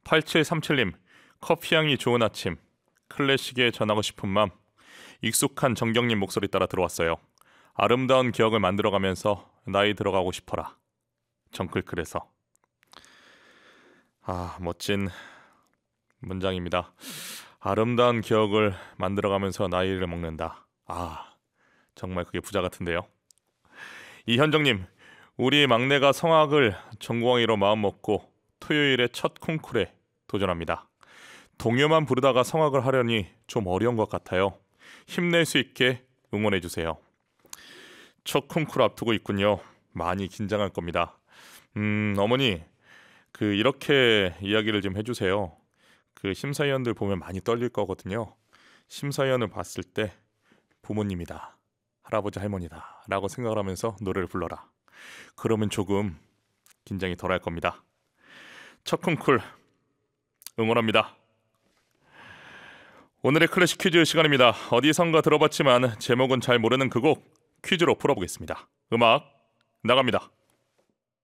8737님, 커피향이 좋은 아침, 클래식에 전하고 싶은 맘, 익숙한 정경님 목소리 따라 들어왔어요. 아름다운 기억을 만들어가면서 나이 들어가고 싶어라. 정클클에서. 멋진 문장입니다. 아름다운 기억을 만들어가면서 나이를 먹는다. 정말 그게 부자 같은데요. 이현정님, 우리 막내가 성악을 전공하기로 마음먹고 토요일에 첫 콩쿨에 도전합니다. 동요만 부르다가 성악을 하려니 좀 어려운 것 같아요. 힘낼 수 있게 응원해주세요. 첫 콩쿨 앞두고 있군요. 많이 긴장할 겁니다. 어머니, 이렇게 이야기를 좀 해주세요. 심사위원들 보면 많이 떨릴 거거든요. 심사위원을 봤을 때 부모님이다, 할아버지 할머니다 라고 생각을 하면서 노래를 불러라. 그러면 조금 긴장이 덜할 겁니다. 첫 콩쿨 응원합니다. 오늘의 클래식 퀴즈 시간입니다. 어디선가 들어봤지만 제목은 잘 모르는 그 곡 퀴즈로 풀어보겠습니다. 음악 나갑니다.